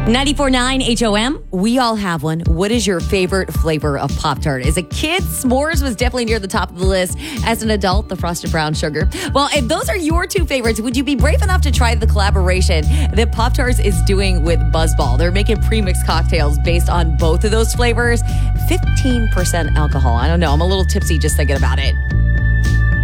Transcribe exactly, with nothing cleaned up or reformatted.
ninety-four point nine H O M, we all have one. What is your favorite flavor of Pop-Tart? As a kid, s'mores was definitely near the top of the list. As an adult, the frosted brown sugar. Well, if those are your two favorites, would you be brave enough to try the collaboration that Pop-Tarts is doing with Buzzball? They're making pre-mixed cocktails based on both of those flavors. fifteen percent alcohol. I don't know. I'm a little tipsy just thinking about it.